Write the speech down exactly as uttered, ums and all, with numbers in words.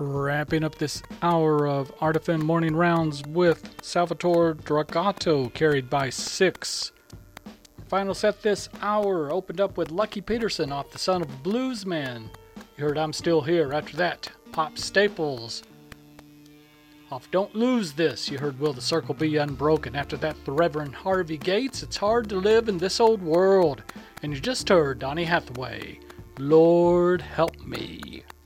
Wrapping up this hour of Artifen Morning Rounds with Salvatore Dragato, carried by six. Final set this hour opened up with Lucky Peterson off The Son of a Bluesman. You heard I'm Still Here. After that, Pop Staples off Don't Lose This. You heard Will the Circle Be Unbroken. After that, the Reverend Harvey Gates, It's Hard to Live in This Old World. And you just heard Donny Hathaway, Lord Help Me.